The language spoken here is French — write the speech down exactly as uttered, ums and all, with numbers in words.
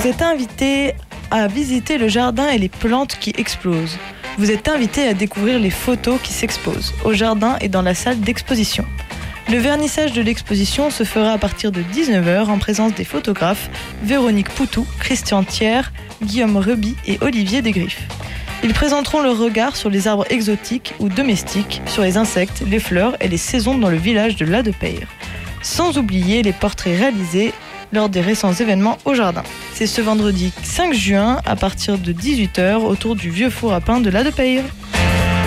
Vous êtes invité à visiter le jardin et les plantes qui explosent. Vous êtes invité à découvrir les photos qui s'exposent au jardin et dans la salle d'exposition. Le vernissage de l'exposition se fera à partir de dix-neuf heures en présence des photographes Véronique Poutou, Christian Thiers, Guillaume Reby et Olivier Desgriffes. Ils présenteront leur regard sur les arbres exotiques ou domestiques, sur les insectes, les fleurs et les saisons dans le village de Ladepeyre. Sans oublier les portraits réalisés lors des récents événements au jardin. C'est ce vendredi cinq juin à partir de dix-huit heures autour du vieux four à pain de Ladepeyre.